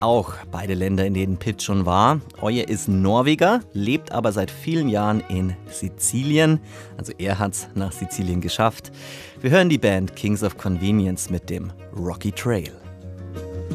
auch beide Länder, in denen Pitt schon war. Oye ist Norweger, lebt aber seit vielen Jahren in Sizilien. Also er hat's nach Sizilien geschafft. Wir hören die Band Kings of Convenience mit dem Rocky Trail.